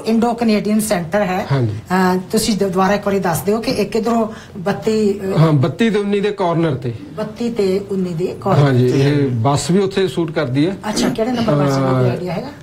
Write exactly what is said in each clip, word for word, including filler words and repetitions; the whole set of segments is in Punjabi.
ਇੰਡੋ ਕੈਨੇਡੀਅਨ ਸੈਂਟਰ ਹੈ। ਤੁਸੀਂ ਦੁਬਾਰਾ ਇੱਕ ਵਾਰੀ ਦੱਸ ਦਿਓ ਕਿ ਇੱਕ ਇਧਰੋਂ ਬੱਤੀ ਹਾਂ ਬੱਤੀ ਤੇ ਉੱਨੀ ਦੇ ਕਾਰਨਰ ਤੇ ਬੱਤੀ ਤੇ ਉੱਨੀ ਦੇ ਕਾਰਨਰ। ਹਾਂਜੀ ਇਹ ਬੱਸ ਵੀ ਉੱਥੇ ਸ਼ੂਟ ਕਰਦੀ ਹੈ। ਅੱਛਾ ਕਿਹੜੇ ਨੰਬਰ ਬੱਸ ਦਾ ਕੋਈ ਆਈਡੀਆ ਹੈਗਾ?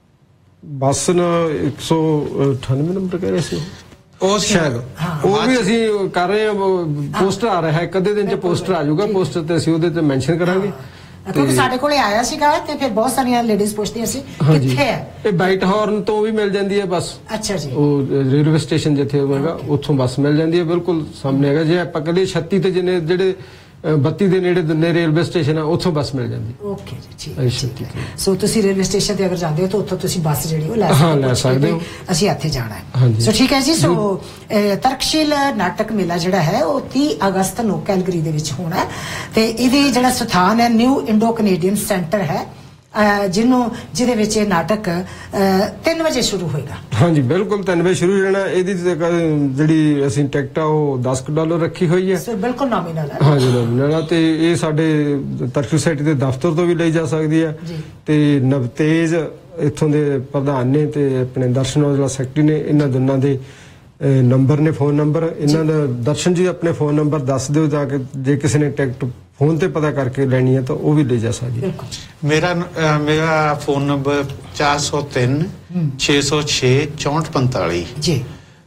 ਬੱਸ ਨਾ ਇੱਕ ਸੌ ਅਠਾਨਵੇਂ ਨੰਬਰ ਕਹਿ ਰਹੇ ਸੀ ਉਹ ਸ਼ਾਇਦ ਉਹ ਵੀ ਅਸੀਂ ਕਰ ਰਹੇ ਹਾਂ। ਪੋਸਟਰ ਆ ਰਿਹਾ ਹੈ ਇੱਕ ਅੱਧੇ ਦਿਨ ਚ ਪੋਸਟਰ ਆ ਜਾਊਗਾ। ਪੋਸਟਰ ਤੇ ਅਸੀਂ ਉਹਦੇ ਤੇ ਮੈਂਸ਼ਨ ਕਰਾਂਗੇ ਕਿਉਂਕਿ ਸਾਡੇ ਕੋਲੇ ਆਇਆ ਸੀਗਾ ਤੇ ਫਿਰ ਬਹੁਤ ਸਾਰੀਆਂ ਲੇਡੀਜ਼ ਪੁੱਛਦੀਆਂ ਸੀ ਕਿੱਥੇ ਹੈ। ਇਹ ਬਾਈਟ ਹਾਰਨ ਤੋਂ ਵੀ ਮਿਲ ਜਾਂਦੀ ਹੈ ਬੱਸ। ਅੱਛਾ ਜੀ ਉਹ ਰੇਲਵੇ ਸਟੇਸ਼ਨ ਜਿੱਥੇ ਹੋਵੇਗਾ ਉੱਥੋਂ ਬੱਸ ਮਿਲ ਜਾਂਦੀ ਹੈ ਬਿਲਕੁਲ ਸਾਹਮਣੇ ਹੈਗਾ। ਜੇ ਆਪਾਂ ਕਹਿੰਦੇ ਛੱਤੀ ਤੇ ਜਿੰਨੇ ਜਿਹੜੇ ਬੱਤੀ ਦੇ ਨੇੜੇ ਦੁੰਨੇ ਰੇਲਵੇ ਸਟੇਸ਼ਨ ਆ ਉੱਥੋਂ ਬੱਸ ਮਿਲ ਜਾਂਦੀ। ਓਕੇ ਜੀ ਠੀਕ ਹੈ। ਸੋ ਤੁਸੀਂ ਰੇਲਵੇ ਸਟੇਸ਼ਨ ਤੇ ਅਗਰ ਜਾਂਦੇ ਹੋ ਤਾਂ ਉੱਥੋਂ ਤੁਸੀਂ ਬੱਸ ਜਿਹੜੀ ਉਹ ਲੈ ਸਕਦੇ ਹੋ। ਅਸੀਂ ਇੱਥੇ ਜਾਣਾ ਹੈ ਸੋ ਠੀਕ ਹੈ ਜੀ। ਸੋ ਤਰਕਸ਼ੀਲ ਨਾਟਕ ਮੇਲਾ ਜਿਹੜਾ ਹੈ ਉਹ ਤੀਹ ਅਗਸਤ ਨੂੰ ਕੈਲਗਰੀ ਦੇ ਵਿੱਚ ਹੋਣਾ ਤੇ ਇਹਦੇ ਜਿਹੜਾ ਸਥਾਨ ਹੈ ਨਿਊ ਇੰਡੋ ਕੈਨੇਡੀਅਨ ਸੈਂਟਰ ਹੈ ਜਿਹਨੂੰ ਜਿਹਦੇ ਵਿੱਚ ਇਹ ਨਾਟਕ ਤਿੰਨ ਵਜੇ ਸ਼ੁਰੂ ਹੋਏਗਾ। ਹਾਂਜੀ ਬਿਲਕੁਲ ਤਿੰਨ ਵਜੇ ਸ਼ੁਰੂ ਹੋਣਾ। ਇਹਦੀ ਜਿਹੜੀ ਅਸੀਂ ਟਿਕਟ ਆ ਉਹ ਦਸ ਡਾਲਰ ਰੱਖੀ ਹੋਈ ਹੈ। ਸਰ ਬਿਲਕੁਲ ਨੋਮੀਨਲ ਹੈ। ਹਾਂਜੀ ਨੋਮੀਨਲ ਆ ਤੇ ਇਹ ਸਾਡੇ ਤਰਕਸ਼ੀਲ ਸੋਸਾਇਟੀ ਦੇ ਦਫ਼ਤਰ ਤੋਂ ਵੀ ਲਈ ਜਾ ਸਕਦੀ ਹੈ ਤੇ ਨਵਤੇਜ ਇੱਥੋਂ ਦੇ ਪ੍ਰਧਾਨ ਨੇ ਤੇ ਆਪਣੇ ਦਰਸ਼ਨ ਔਜਲਾ ਸੈਕਟਰੀ ਨੇ ਇਹਨਾਂ ਦੋਨਾਂ ਦੇ ਨੰਬਰ ਨੇ ਫੋਨ ਨੰਬਰ ਇਹਨਾਂ ਦਾ। ਦਰਸ਼ਨ ਜੀ ਆਪਣੇ ਫੋਨ ਨੰਬਰ ਦੱਸ ਦਿਓ ਤਾਂ ਕਿ ਜੇ ਕਿਸੇ ਨੇ ਟਿਕਟ ਫੋਨ ਤੇ ਪਤਾ ਕਰਕੇ ਲੈਣੀ ਹੈ ਤਾਂ ਉਹ ਵੀ ਲੈ ਜਾ ਸਕਦੀ। ਮੇਰਾ ਮੇਰਾ ਫੋਨ ਨੰਬਰ ਚਾਰ ਸੌ ਤਿੰਨ ਛੇ ਸੌ ਛੇ ਚੌਂਹਠ ਪੰਤਾਲੀ ਜੀ।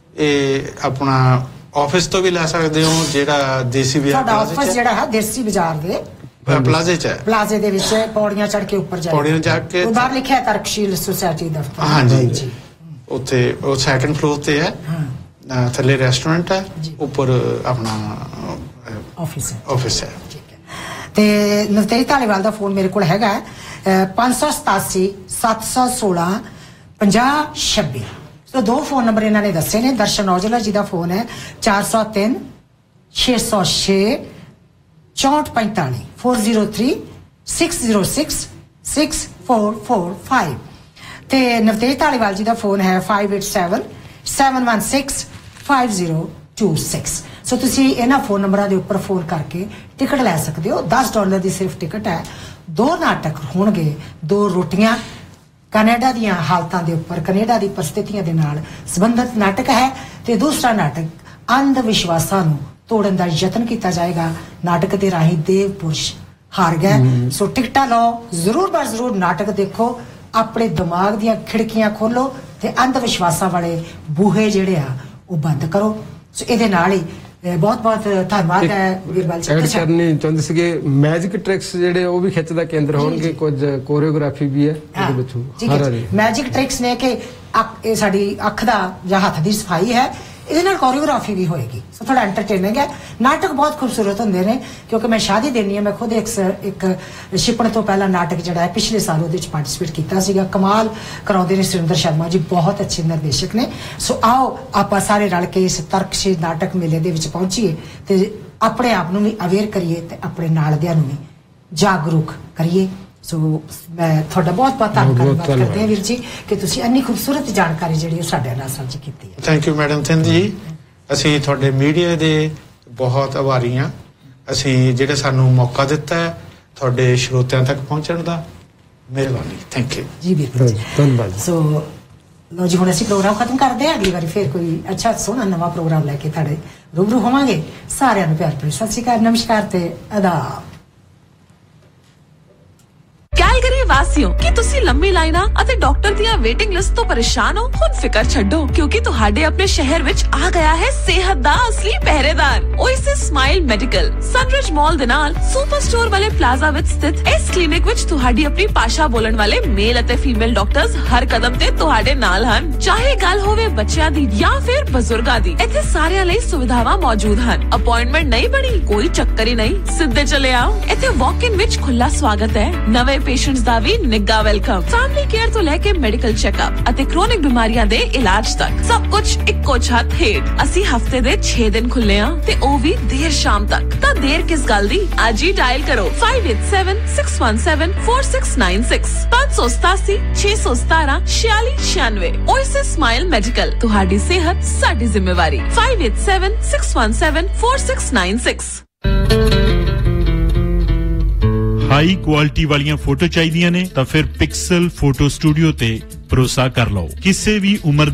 ਇਹ ਆਪਣਾ ਆਫਿਸ ਤੋਂ ਵੀ ਲੈ ਸਕਦੇ ਹੋ ਜਿਹੜਾ ਦੇਸੀ ਬਾਜ਼ਾਰ ਸਾਡਾ ਆਫਿਸ ਜਿਹੜਾ ਹੈ ਦੇਸੀ ਬਾਜ਼ਾਰ ਦੇ ਪਲਾਜ਼ੇ ਚ ਹੈ। ਪਲਾਜ਼ੇ ਦੇ ਵਿੱਚ ਪੌੜੀਆਂ ਚੜ੍ਹ ਕੇ ਉੱਪਰ ਜਾਓ ਪੌੜੀਆਂ ਚੜ੍ਹ ਕੇ ਬਾਹਰ ਲਿਖਿਆ ਤਰਕਸ਼ੀਲ ਸੁਸਾਇਟੀ ਦਫ਼ਤਰ। ਹਾਂਜੀ ਉੱਥੇ ਉਹ ਸੈਕੰਡ ਫਲੋਰ ਤੇ ਹੈ। ਥੱਲੇ ਰੈਸਟੋਰੈਂਟ ਹੈ ਉੱਪਰ ਆਪਣਾ ਆਫਿਸ ਹੈ ਆਫਿਸ ਹੈ। ਤੇ ਨਵਤੇਜ ਧਾਲੀਵਾਲ ਦਾ ਫੋਨ ਮੇਰੇ ਕੋਲ ਹੈਗਾ ਪੰਜ ਸੌ ਸਤਾਸੀ ਸੱਤ ਸੌ ਸੋਲਾਂ ਪੰਜਾਹ ਛੱਬੀ। ਸੋ ਦੋ ਫੋਨ ਨੰਬਰ ਇਹਨਾਂ ਨੇ ਦੱਸੇ ਨੇ। ਦਰਸ਼ਨ ਔਜਲਾ ਜੀ ਦਾ ਫੋਨ ਹੈ ਚਾਰ ਸੌ ਤਿੰਨ ਛੇ ਸੌ ਛੇ ਚੌਂਹਠ ਪੈਂਤਾਲੀ four zero three six zero six six four four five ਤੇ ਨਵਤੇਜ ਧਾਲੀਵਾਲ ਜੀ ਦਾ ਫੋਨ ਹੈ five eight seven seven one six five zero two six. ਸੋ ਤੁਸੀਂ ਇਹਨਾਂ ਫੋਨ ਨੰਬਰਾਂ ਦੇ ਉੱਪਰ ਫੋਨ ਕਰਕੇ ਟਿਕਟ ਲੈ ਸਕਦੇ ਹੋ। ਦਸ ਡਾਲਰ ਦੀ ਸਿਰਫ ਟਿਕਟ ਹੈ। ਦੋ ਨਾਟਕ ਹੋਣਗੇ ਦੋ ਰੋਟੀਆਂ ਕੈਨੇਡਾ ਦੀਆਂ ਹਾਲਤਾਂ ਦੇ ਉੱਪਰ ਕੈਨੇਡਾ ਦੀ ਪਰਿਸਥਿਤੀਆਂ ਦੇ ਨਾਲ ਸੰਬੰਧਿਤ ਨਾਟਕ ਹੈ ਤੇ ਦੂਸਰਾ ਨਾਟਕ ਅੰਧ ਵਿਸ਼ਵਾਸਾਂ ਨੂੰ ਤੋੜਨ ਦਾ ਯਤਨ ਕੀਤਾ ਜਾਏਗਾ। ਨਾਟਕ ਦੇ ਰਾਹੀਂ ਦੇਵ ਪੁਰਸ਼ ਹਾਰ ਗਏ। ਸੋ ਟਿਕਟਾਂ ਲਓ ਜ਼ਰੂਰ ਬਰ ਜ਼ਰੂਰ ਨਾਟਕ ਦੇਖੋ ਆਪਣੇ ਦਿਮਾਗ ਦੀਆਂ ਖਿੜਕੀਆਂ ਖੋਲੋ ਤੇ ਅੰਧ ਵਿਸ਼ਵਾਸਾਂ ਵਾਲੇ ਬੂਹੇ ਜਿਹੜੇ ਆ ਉਹ ਬੰਦ ਕਰੋ। ਸੋ ਇਹਦੇ ਨਾਲ ਹੀ ਬਹੁਤ ਬਹੁਤ ਧੰਨਵਾਦ ਹੈ ਵੀਰਵਾਲ ਜੀ। ਐਡ ਕਰਨੀ ਚਾਹੁੰਦੇ ਸੀਗੇ ਮੈਜਿਕ ਟ੍ਰਿਕਸ ਜਿਹੜੇ ਉਹ ਵੀ ਖਿੱਚ ਦਾ ਕੇਂਦਰ ਹੋਣਗੇ। ਕੁਝ ਕੋਰੀਓਗ੍ਰਾਫੀ ਵੀ ਹੈ ਇਹਦੇ ਵਿੱਚ। ਮੈਜਿਕ ਟ੍ਰਿਕਸ ਨੇ ਕਿ ਇਹ ਸਾਡੀ ਅੱਖ ਦਾ ਜਾਂ ਹੱਥ ਦੀ ਸਫਾਈ ਹੈ ਇਹਦੇ ਨਾਲ ਕੋਰੀਓਗ੍ਰਾਫੀ ਵੀ ਹੋਏਗੀ। ਸੋ ਥੋੜਾ ਐਂਟਰਟੇਨਿੰਗ ਹੈ। ਨਾਟਕ ਬਹੁਤ ਖੂਬਸੂਰਤ ਹੁੰਦੇ ਨੇ ਕਿਉਂਕਿ ਮੈਂ ਸ਼ਾਦੀ ਦੇਣੀ ਹੈ। ਮੈਂ ਖੁਦ ਇੱਕ ਇੱਕ ਛਿਪਣ ਤੋਂ ਪਹਿਲਾਂ ਨਾਟਕ ਜਿਹੜਾ ਹੈ ਪਿਛਲੇ ਸਾਲ ਉਹਦੇ ਵਿੱਚ ਪਾਰਟਿਸਿਪੇਟ ਕੀਤਾ ਸੀਗਾ। ਕਮਾਲ ਕਰਾਉਂਦੇ ਨੇ ਸੁਰਿੰਦਰ ਸ਼ਰਮਾ ਜੀ ਬਹੁਤ ਅੱਛੇ ਨਿਰਦੇਸ਼ਕ ਨੇ। ਸੋ ਆਓ ਆਪਾਂ ਸਾਰੇ ਰਲ ਕੇ ਇਸ ਤਰਕਸ਼ੀਲ ਨਾਟਕ ਮੇਲੇ ਦੇ ਵਿੱਚ ਪਹੁੰਚੀਏ ਤੇ ਆਪਣੇ ਆਪ ਨੂੰ ਵੀ ਅਵੇਅਰ ਕਰੀਏ ਤੇ ਆਪਣੇ ਨਾਲਦਿਆਂ ਨੂੰ ਵੀ ਜਾਗਰੂਕ ਕਰੀਏ। ਸੋ ਮੈਂ ਤੁਹਾਡਾ ਬਹੁਤ ਬਹੁਤ ਧੰਨਵਾਦ ਕਰਦੇ ਹਾਂ ਵੀਰ ਜੀ ਕਿ ਤੁਸੀਂ ਇੰਨੀ ਖੂਬਸੂਰਤ ਜਾਣਕਾਰੀ ਜਿਹੜੀ ਉਹ ਸਾਡੇ ਨਾਲ ਸਾਂਝੀ ਕੀਤੀ ਹੈ। ਥੈਂਕ ਯੂ ਮੈਡਮ ਸਿੰਧ ਜੀ। ਅਸੀਂ ਤੁਹਾਡੇ ਮੀਡੀਆ ਦੇ ਬਹੁਤ ਆਭਾਰੀ ਹਾਂ। ਅਸੀਂ ਜਿਹੜੇ ਸਾਨੂੰ ਮੌਕਾ ਦਿੱਤਾ ਹੈ ਤੁਹਾਡੇ ਸਰੋਤਿਆਂ ਤੱਕ ਪਹੁੰਚਣ ਦਾ। ਮਿਹਰਬਾਨੀ। ਥੈਂਕ ਯੂ ਜੀ ਵੀਰ ਜੀ ਧੰਨਵਾਦ। ਸੋ ਲੋ ਜੀ ਹੁਣ ਅਸੀਂ ਪ੍ਰੋਗਰਾਮ ਖਤਮ ਕਰਦੇ ਹਾਂ। ਅਗਲੀ ਵਾਰੀ ਫਿਰ ਕੋਈ ਅੱਛਾ ਸੋਹਣਾ ਨਵਾਂ ਪ੍ਰੋਗਰਾਮ ਲੈ ਕੇ ਤੁਹਾਡੇ ਰੂਬਰੂ ਹੋਵਾਂਗੇ। ਸਾਰਿਆਂ ਨੂੰ ਪਿਆਰ ਭਰੀ ਸਤਿ ਸ਼੍ਰੀ ਅਕਾਲ ਨਮਸਕਾਰ ਤੇ ਆਦਾਬ। ਕੈਲਗਰੀ ਵਾਸੀਓ ਕੀ ਤੁਸੀਂ ਲੰਮੀ ਲਾਈਨਾਂ ਅਤੇ ਡਾਕਟਰ ਦੀਆਂ ਵੇਟਿੰਗ ਲਿਸਟ ਤੋਂ ਪਰੇਸ਼ਾਨ ਹੋ? ਹੁਣ ਫਿਕਰ ਛੱਡੋ ਕਿਉਂਕਿ ਤੁਹਾਡੇ ਆਪਣੇ ਸ਼ਹਿਰ ਵਿੱਚ ਆ ਗਿਆ ਹੈ ਸਿਹਤ ਦਾ ਅਸਲੀ ਪਹਿਰੇਦਾਰ ਓਏਸਿਸ ਸਮਾਈਲ ਮੈਡੀਕਲ। ਸਨਰਿਜ ਮਾਲ ਦੇ ਨਾਲ ਸੁਪਰ ਸਟੋਰ ਵਾਲੇ ਪਲਾਜ਼ਾ ਵਿੱਚ ਸਥਿਤ ਇਸ ਕਲੀਨਿਕ ਵਿੱਚ ਤੁਹਾਡੀ ਆਪਣੀ ਭਾਸ਼ਾ ਬੋਲਣ ਵਾਲੇ ਮੇਲ ਅਤੇ ਫੀਮੇਲ ਡਾਕਟਰਸ ਹਰ ਕਦਮ ਤੇ ਤੁਹਾਡੇ ਨਾਲ ਹਨ। ਚਾਹੇ ਗੱਲ ਹੋਵੇ ਬੱਚਿਆਂ ਦੀ ਜਾਂ ਫਿਰ ਬਜ਼ੁਰਗਾਂ ਦੀ, ਇੱਥੇ ਸਾਰਿਆਂ ਲਈ ਸੁਵਿਧਾਵਾਂ ਮੌਜੂਦ ਹਨ। ਅਪਾਇੰਟਮੈਂਟ ਨਹੀਂ ਬਣੀ ਕੋਈ ਚੱਕਰ ਹੀ ਨਹੀਂ, ਸਿੱਧੇ ਚਲੇ ਆਓ। ਇੱਥੇ ਵਾਕ ਇਨ ਵਿੱਚ ਖੁੱਲਾ ਸਵਾਗਤ ਹੈ। ਨਵੇਂ ਪੇਸ਼ੈਂਟਸ ਦਾ ਵੀ ਨਿੱਘਾ ਵੈਲਕਮ। ਫੈਮਿਲੀ ਕੇਅਰ ਤੋਂ ਲੈ ਕੇ ਮੈਡੀਕਲ ਚੈੱਕਅਪ ਅਤੇ ਕ੍ਰੋਨਿਕ ਬਿਮਾਰੀਆਂ ਦੇ ਇਲਾਜ ਤੱਕ ਸਭ ਕੁਝ ਇੱਕੋ ਛੱਤ ਹੇਠ। ਅਸੀਂ ਹਫਤੇ ਦੇ ਛੇ ਦਿਨ ਖੁੱਲੇ ਆ ਤੇ ਉਹ ਵੀ ਦੇਰ ਸ਼ਾਮ ਤੱਕ। ਤਾਂ ਦੇਰ ਕਿਸ ਗੱਲ ਦੀ, ਅੱਜ ਹੀ ਡਾਇਲ ਕਰੋ five eight seven six one seven four six nine six ਪੰਜ ਸੌ ਸਤਾਸੀ ਛੇ ਸੌ ਸਤਾਰਾਂ ਛਿਆਲੀ ਛਿਆਨਵੇਂ। ਓਏਸਿਸ ਸਮਾਈਲ ਮੈਡੀਕਲ, ਤੁਹਾਡੀ ਸਿਹਤ ਸਾਡੀ ਜ਼ਿੰਮੇਵਾਰੀ। five eight seven six one seven four six nine six। High quality ਵਾਲੀਆਂ ਫੋਟੋ ਚਾਹੀਦੀਆਂ ਨੇ ਤਾਂ ਫਿਰ ਪਿਕਸਲ ਫੋਟੋ ਸਟੂਡੀਓ ਤੇ ਭਰੋਸਾ ਕਰ ਲਓ। ਕਿਸੇ ਵੀ ਉਮਰ